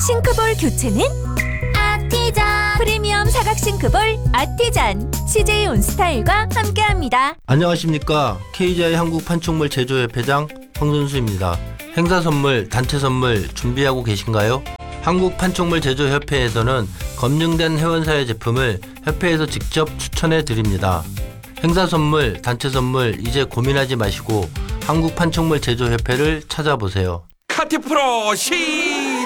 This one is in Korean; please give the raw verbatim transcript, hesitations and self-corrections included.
싱크볼 교체는 아티잔. 프리미엄 사각 싱크볼 아티잔. 씨제이 온스타일과 함께합니다. 안녕하십니까. 케이지아이 한국 판촉물 제조협회장 황선수입니다. 행사 선물, 단체 선물 준비하고 계신가요? 한국 판촉물 제조협회에서는 검증된 회원사의 제품을 협회에서 직접 추천해 드립니다. 행사 선물, 단체 선물 이제 고민하지 마시고 한국 판촉물 제조협회를 찾아보세요. 카티 프로 시